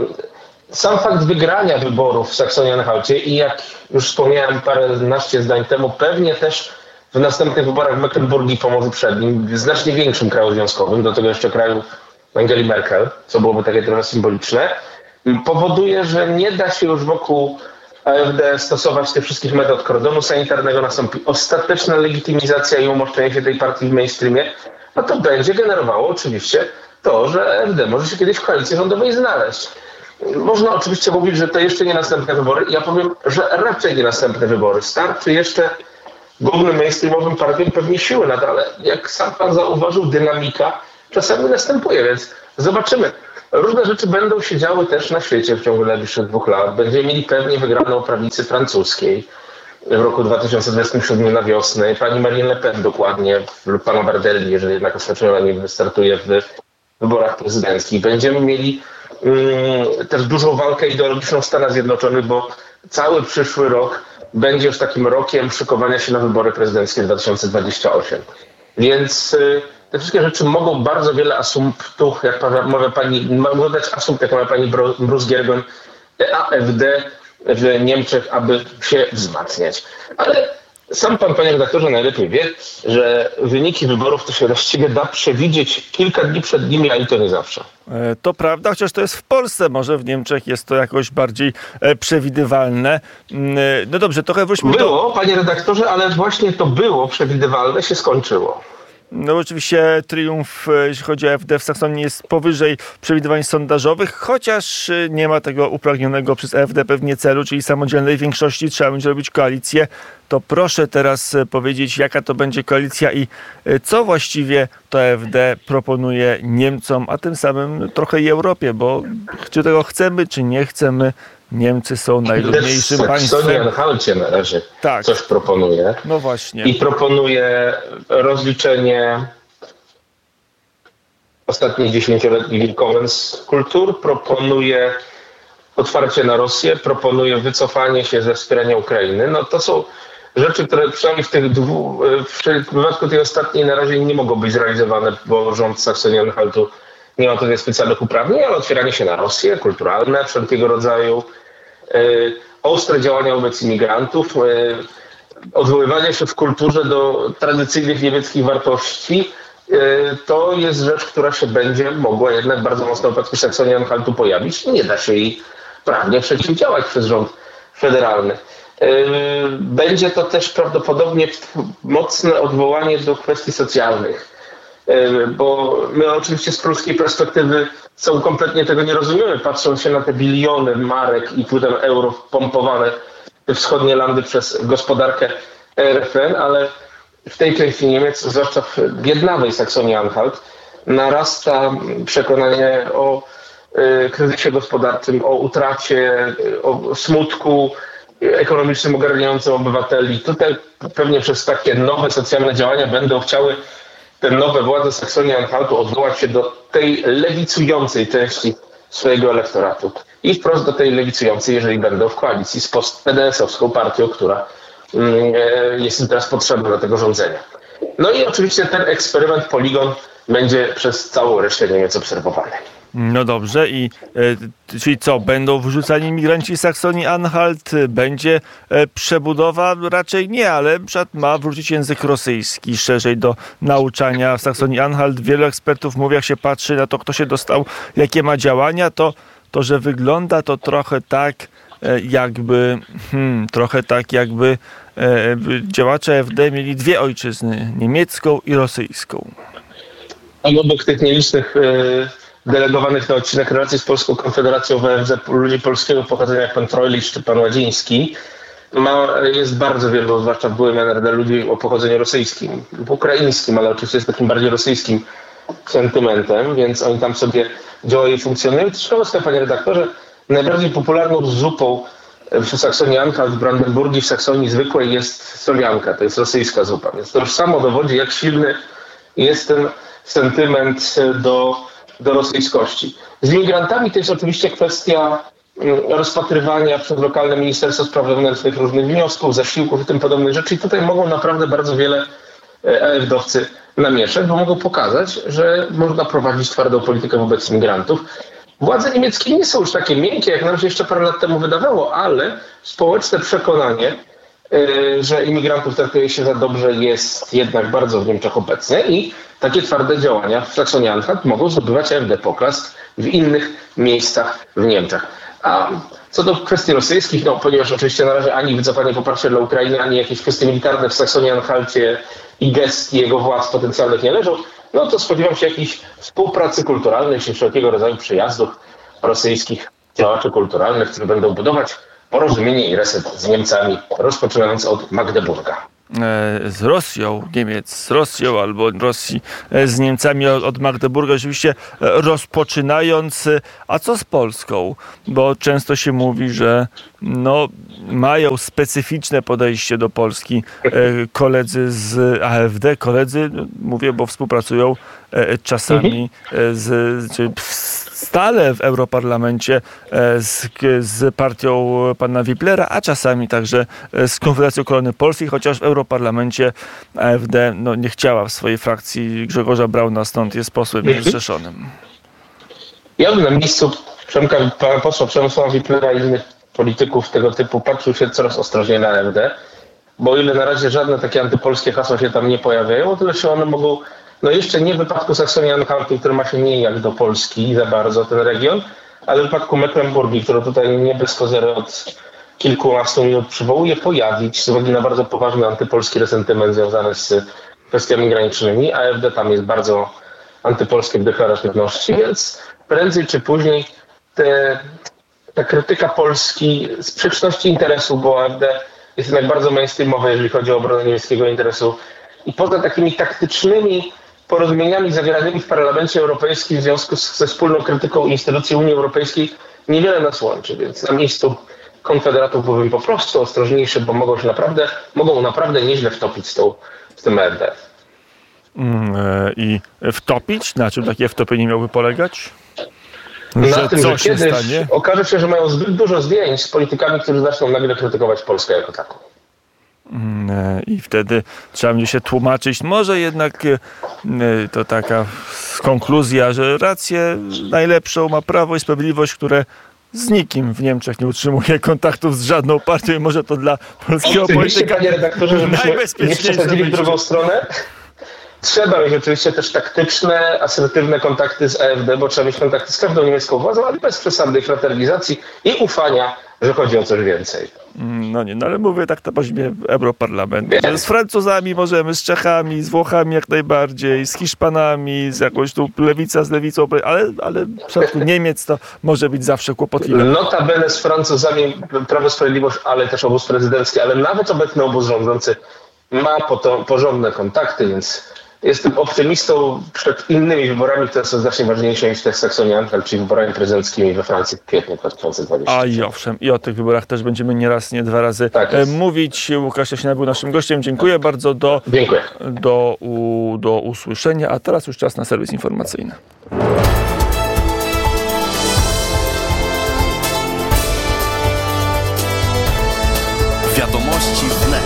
Sam fakt wygrania wyborów w Saksonii-Anhalcie i jak już wspomniałem paręnaście zdań temu, pewnie też w następnych wyborach w Mecklenburgii i Pomorzu Przednim, w znacznie większym kraju związkowym, do tego jeszcze kraju Angeli Merkel, co byłoby takie trochę symboliczne, powoduje, że nie da się już wokół A F D stosować tych wszystkich metod kordonu sanitarnego, nastąpi ostateczna legitymizacja i umoszczenie się tej partii w mainstreamie, a to będzie generowało oczywiście to, że A F D może się kiedyś w koalicji rządowej znaleźć. Można oczywiście mówić, że to jeszcze nie następne wybory. Ja powiem, że raczej nie następne wybory. Starczy jeszcze głównym mainstreamowym partiom pewnie siły nadal, ale jak sam pan zauważył, dynamika czasami następuje, więc zobaczymy. Różne rzeczy będą się działy też na świecie w ciągu najbliższych dwóch lat. Będziemy mieli pewnie wygraną prawicy francuskiej w roku dwa tysiące dwudziestym siódmym na wiosnę. Pani Marine Le Pen dokładnie, lub pana Bardelli, jeżeli jednak ostatnio nie wystartuje w wyborach prezydenckich. Będziemy mieli um, też dużą walkę ideologiczną w Stanach Zjednoczonych, bo cały przyszły rok będzie już takim rokiem szykowania się na wybory prezydenckie dwa tysiące dwudziesty ósmy. Więc y, te wszystkie rzeczy mogą bardzo wiele asumptów, jak mawia pani, mogą dać asumpt, jak mawia pani Bruce-Gergon, A F D w Niemczech, aby się wzmacniać. Ale sam pan, panie redaktorze, najlepiej wie, że wyniki wyborów to się właściwie da przewidzieć kilka dni przed nimi, a i to nie zawsze. To prawda, chociaż to jest w Polsce, może w Niemczech jest to jakoś bardziej przewidywalne. No dobrze, trochę wróćmy Było, do... panie redaktorze, ale właśnie to było przewidywalne, się skończyło. No oczywiście triumf, jeśli chodzi o A F D w Saksonii, jest powyżej przewidywań sondażowych, chociaż nie ma tego upragnionego przez A F D pewnie celu, czyli samodzielnej większości. Trzeba będzie robić koalicję. To proszę teraz powiedzieć, jaka to będzie koalicja i co właściwie to A F D proponuje Niemcom, a tym samym trochę i Europie, bo czy tego chcemy, czy nie chcemy, Niemcy są najludniejszym państwem. Saksonii-Anhalcie na razie tak. Coś proponuje. No właśnie. I proponuje rozliczenie ostatnich dziesięcioletnich Willkommen z kultur, proponuje otwarcie na Rosję, proponuje wycofanie się ze wspierania Ukrainy. No to są rzeczy, które przynajmniej w tych dwóch, w przypadku tej ostatniej na razie nie mogą być zrealizowane, bo rząd Saksonii-Anhaltu nie ma tutaj specjalnych uprawnień, ale otwieranie się na Rosję, kulturalne, wszelkiego rodzaju, yy, ostre działania wobec imigrantów, yy, odwoływanie się w kulturze do tradycyjnych niemieckich wartości, yy, to jest rzecz, która się będzie mogła jednak bardzo mocno w przypadku Saksonii-Anhaltu pojawić. Nie da się jej prawnie przeciwdziałać przez rząd federalny. Yy, będzie to też prawdopodobnie mocne odwołanie do kwestii socjalnych. Bo my oczywiście z polskiej perspektywy są kompletnie tego nie rozumiemy, patrząc się na te biliony marek i potem euro pompowane w wschodnie landy przez gospodarkę R F N, ale w tej części Niemiec, zwłaszcza w biednawej Saksonii-Anhalt, narasta przekonanie o kryzysie gospodarczym, o utracie, o smutku ekonomicznym ogarniającym obywateli. Tutaj pewnie przez takie nowe socjalne działania będą chciały te nowe władze Saksonii-Anhaltu odwołać się do tej lewicującej części swojego elektoratu. I wprost do tej lewicującej, jeżeli będą w koalicji z post-P D S-owską partią, która jest im teraz potrzebna do tego rządzenia. No i oczywiście ten eksperyment Poligon będzie przez całą resztę Niemiec obserwowany. No dobrze, i e, czyli co, będą wyrzucani imigranci z Saksonii-Anhalt? Będzie e, przebudowa? Raczej nie, ale ma wrócić język rosyjski szerzej do nauczania w Saksonii-Anhalt. Wielu ekspertów mówi, jak się patrzy na to, kto się dostał, jakie ma działania, to, to że wygląda to trochę tak, e, jakby hmm, trochę tak jakby e, działacze A F D mieli dwie ojczyzny, niemiecką i rosyjską. Obok tych nielicznych e... delegowanych na odcinek relacji z Polską Konfederacją w A F D ludzi polskiego pochodzenia, jak pan Trojlicz czy pan Ładziński, ma, jest bardzo wielu, zwłaszcza w byłym N R D, ludzi o pochodzeniu rosyjskim, ukraińskim, ale oczywiście z takim bardziej rosyjskim sentymentem, więc oni tam sobie działają i funkcjonują. I ciekawostka, panie redaktorze, najbardziej popularną zupą w Saksonii-Anhalt, w Brandenburgii, w Saksonii zwykłej jest solianka, to jest rosyjska zupa. Więc to już samo dowodzi, jak silny jest ten sentyment do, do rosyjskości. Z imigrantami to jest oczywiście kwestia rozpatrywania przez lokalne Ministerstwo Spraw Wewnętrznych różnych wniosków, zasiłków i tym podobnych rzeczy. I tutaj mogą naprawdę bardzo wiele AfD-owcy namieszać, bo mogą pokazać, że można prowadzić twardą politykę wobec migrantów. Władze niemieckie nie są już takie miękkie, jak nam się jeszcze parę lat temu wydawało, ale społeczne przekonanie, że imigrantów traktuje się za dobrze, jest jednak bardzo w Niemczech obecne i takie twarde działania w Saksonii-Anhalt mogą zdobywać AfD poklask w innych miejscach w Niemczech. A co do kwestii rosyjskich, no ponieważ oczywiście na razie ani wycofanie poparcia dla Ukrainy, ani jakieś kwestie militarne w Saksonii-Anhalcie i gestii jego władz potencjalnych nie leżą, no to spodziewam się jakiejś współpracy kulturalnej, czy wszelkiego rodzaju przyjazdów rosyjskich działaczy kulturalnych, które będą budować porozumienie i reset z Niemcami, rozpoczynając od Magdeburga. Z Rosją, Niemiec z Rosją albo Rosji z Niemcami od Magdeburga oczywiście rozpoczynając. A co z Polską? Bo często się mówi, że no, mają specyficzne podejście do Polski koledzy z AfD. Koledzy, mówię, bo współpracują czasami z, czy stale w Europarlamencie z, z partią pana Wiplera, a czasami także z Konfederacją Korony Polskiej, chociaż w Europarlamencie AfD no, nie chciała w swojej frakcji Grzegorza Brauna, stąd jest posłem niezrzeszonym. Ja bym na miejscu Przemka, pana posła Przemysława Wiplera i innych polityków tego typu patrzył się coraz ostrożniej na AfD, bo o ile na razie żadne takie antypolskie hasła się tam nie pojawiają, o tyle się one mogą, no jeszcze nie w wypadku Saksonii-Anhaltu, który ma się nijak do Polski za bardzo, ten region, ale w wypadku Mecklenburgii, który tutaj nie bez kozery od kilkunastu minut przywołuje, pojawić z uwagi na bardzo poważny antypolski resentyment związany z kwestiami granicznymi. AfD tam jest bardzo antypolskie w deklaratywności, więc prędzej czy później te, ta krytyka Polski, sprzeczności interesów, bo AfD jest jednak bardzo mainstreamowe, jeżeli chodzi o obronę niemieckiego interesu. I poza takimi taktycznymi porozumieniami zawieranymi w Parlamencie Europejskim w związku z, ze wspólną krytyką instytucji Unii Europejskiej niewiele nas łączy, więc na miejscu konfederatów byłbym po prostu ostrożniejszy, bo mogą się naprawdę, mogą naprawdę nieźle wtopić z, tą, z tym AfD. I wtopić? Na czym takie wtopienie miałoby polegać? Na że tym, że kiedyś stanie? Okaże się, że mają zbyt dużo zdjęć z politykami, którzy zaczną nagle krytykować Polskę jako taką. I wtedy trzeba będzie się tłumaczyć. Może jednak to taka konkluzja, że rację najlepszą ma Prawo i Sprawiedliwość, które z nikim w Niemczech nie utrzymuje kontaktów z żadną partią i może to dla polskiego polityka panie redaktorze, żebyśmy nie przesadzili w drugą stronę. Trzeba mieć oczywiście też taktyczne, asertywne kontakty z AfD, bo trzeba mieć kontakty z każdą niemiecką władzą, ale bez przesadnej fraternizacji i ufania, że chodzi o coś więcej. No nie, no ale mówię tak na poziomie Europarlamentu. Z Francuzami możemy, z Czechami, z Włochami jak najbardziej, z Hiszpanami, z jakąś tu lewica z lewicą, ale, ale w przypadku Niemiec to może być zawsze kłopotliwe. Notabene z Francuzami Prawo i Sprawiedliwość, ale też obóz prezydencki, ale nawet obecny obóz rządzący ma po to porządne kontakty, więc jestem optymistą przed innymi wyborami, które są znacznie ważniejsze niż te w Saksonii-Anhalt, czyli wyborami prezydenckimi we Francji w kwietniu dwa tysiące dwudziestym. A i owszem, i o tych wyborach też będziemy nie raz, nie dwa razy tak mówić. Łukasz Jasina był naszym gościem. Dziękuję bardzo. Do, Dziękuję. Do, u, do usłyszenia. A teraz już czas na serwis informacyjny. Wiadomości wnet.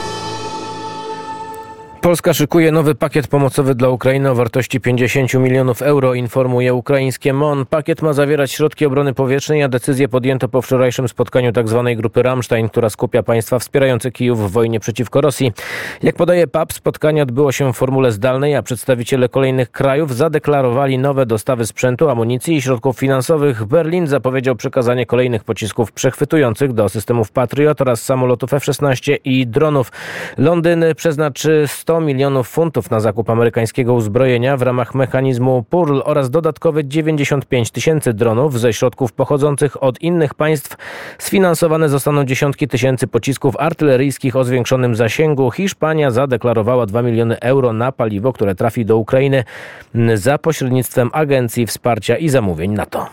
Polska szykuje nowy pakiet pomocowy dla Ukrainy o wartości pięćdziesiąt milionów euro, informuje ukraińskie M O N. Pakiet ma zawierać środki obrony powietrznej, a decyzję podjęto po wczorajszym spotkaniu tzw. grupy Ramstein, która skupia państwa wspierające Kijów w wojnie przeciwko Rosji. Jak podaje P A P, spotkanie odbyło się w formule zdalnej, a przedstawiciele kolejnych krajów zadeklarowali nowe dostawy sprzętu, amunicji i środków finansowych. Berlin zapowiedział przekazanie kolejnych pocisków przechwytujących do systemów Patriot oraz samolotów F szesnaście i dronów. Londyn przeznaczy sto sto milionów funtów na zakup amerykańskiego uzbrojenia w ramach mechanizmu Pearl oraz dodatkowe dziewięćdziesiąt pięć tysięcy dronów ze środków pochodzących od innych państw. Sfinansowane zostaną dziesiątki tysięcy pocisków artyleryjskich o zwiększonym zasięgu. Hiszpania zadeklarowała dwa miliony euro na paliwo, które trafi do Ukrainy za pośrednictwem Agencji Wsparcia i Zamówień NATO.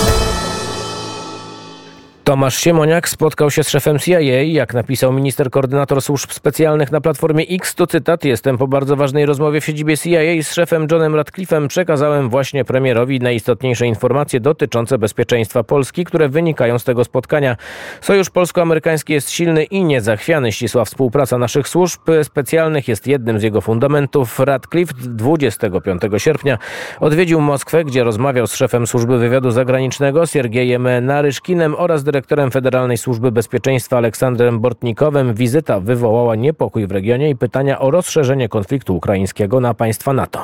Tomasz Siemoniak spotkał się z szefem C I A. Jak napisał minister koordynator służb specjalnych na Platformie X, to cytat: jestem po bardzo ważnej rozmowie w siedzibie C I A z szefem Johnem Ratcliffe'em. Przekazałem właśnie premierowi najistotniejsze informacje dotyczące bezpieczeństwa Polski, które wynikają z tego spotkania. Sojusz polsko-amerykański jest silny i niezachwiany. Ścisła współpraca naszych służb specjalnych jest jednym z jego fundamentów. Ratcliffe dwudziestego piątego sierpnia odwiedził Moskwę, gdzie rozmawiał z szefem Służby Wywiadu Zagranicznego Siergiejem Naryszkinem oraz dyrektorem Federalnej Służby Bezpieczeństwa Aleksandrem Bortnikowem. Wizyta wywołała niepokój w regionie i pytania o rozszerzenie konfliktu ukraińskiego na państwa NATO.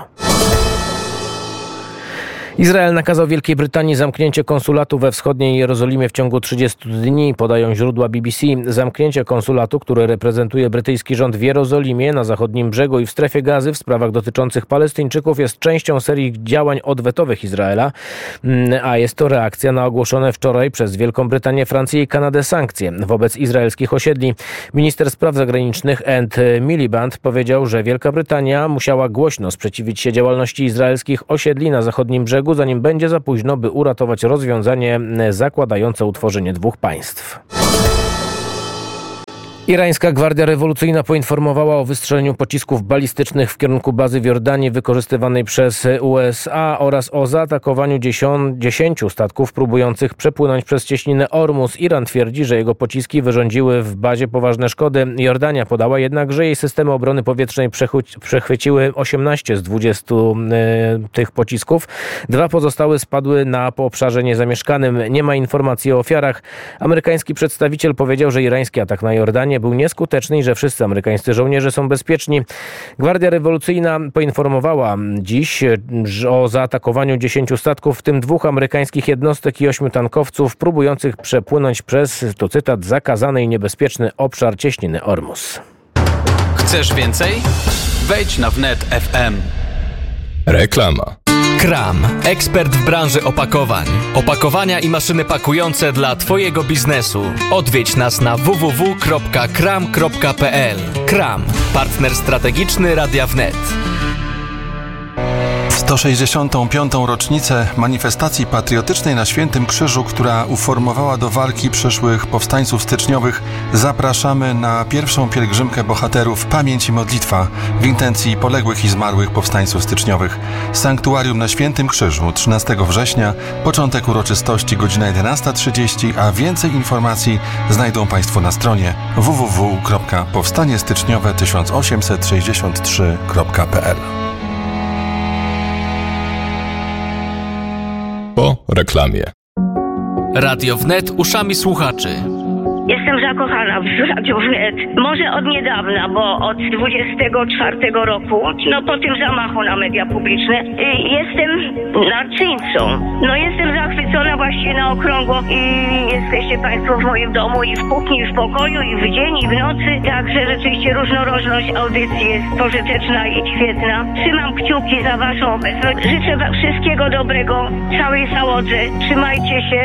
Izrael nakazał Wielkiej Brytanii zamknięcie konsulatu we wschodniej Jerozolimie w ciągu trzydziestu dni, podają źródła B B C. Zamknięcie konsulatu, który reprezentuje brytyjski rząd w Jerozolimie, na zachodnim brzegu i w strefie Gazy w sprawach dotyczących Palestyńczyków, jest częścią serii działań odwetowych Izraela, a jest to reakcja na ogłoszone wczoraj przez Wielką Brytanię, Francję i Kanadę sankcje wobec izraelskich osiedli. Minister spraw zagranicznych Ed Miliband powiedział, że Wielka Brytania musiała głośno sprzeciwić się działalności izraelskich osiedli na zachodnim brzegu, zanim będzie za późno, by uratować rozwiązanie zakładające utworzenie dwóch państw. Irańska Gwardia Rewolucyjna poinformowała o wystrzeleniu pocisków balistycznych w kierunku bazy w Jordanii wykorzystywanej przez U S A oraz o zaatakowaniu dziesięciu statków próbujących przepłynąć przez cieśninę Ormus. Iran twierdzi, że jego pociski wyrządziły w bazie poważne szkody. Jordania podała jednak, że jej systemy obrony powietrznej przechwyciły osiemnaście z dwudziestu y, tych pocisków. Dwa pozostałe spadły na po obszarze niezamieszkanym. Nie ma informacji o ofiarach. Amerykański przedstawiciel powiedział, że irański atak na Jordanię był nieskuteczny i że wszyscy amerykańscy żołnierze są bezpieczni. Gwardia Rewolucyjna poinformowała dziś o zaatakowaniu dziesięciu statków, w tym dwóch amerykańskich jednostek i ośmiu tankowców próbujących przepłynąć przez, to cytat, zakazany i niebezpieczny obszar cieśniny Ormus. Chcesz więcej? Wejdź na wnet kropka f m. Reklama. Kram. Ekspert w branży opakowań. Opakowania i maszyny pakujące dla Twojego biznesu. Odwiedź nas na w w w kropka kram kropka p l. Kram. Partner strategiczny Radia Wnet. sto sześćdziesiątą piątą rocznicę manifestacji patriotycznej na Świętym Krzyżu, która uformowała do walki przyszłych powstańców styczniowych, zapraszamy na pierwszą pielgrzymkę bohaterów Pamięć i Modlitwa w intencji poległych i zmarłych powstańców styczniowych. Sanktuarium na Świętym Krzyżu, trzynastego września, początek uroczystości godzina jedenasta trzydzieści, a więcej informacji znajdą Państwo na stronie w w w kropka powstanie styczniowe tysiąc osiemset sześćdziesiąt trzy kropka p l. Po reklamie. Radio Wnet uszami słuchaczy. Jestem zakochana w Radiu Wnet. Może od niedawna, bo od dwudziestego czwartego roku, no po tym zamachu na media publiczne, jestem narcyńcą. No jestem zachwycona właściwie na okrągło i jesteście Państwo w moim domu i w kuchni, i w pokoju, i w dzień, i w nocy. Także rzeczywiście różnorodność audycji jest pożyteczna i świetna. Trzymam kciuki za Waszą obecność. Życzę Wam wszystkiego dobrego, całej załodze. Trzymajcie się.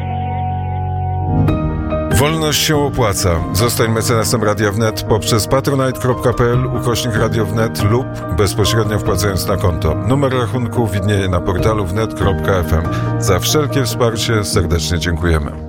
Wolność się opłaca. Zostań mecenasem Radia Wnet poprzez patronite kropka p l ukośnik Radio Wnet lub bezpośrednio wpłacając na konto. Numer rachunku widnieje na portalu wnet kropka f m. Za wszelkie wsparcie serdecznie dziękujemy.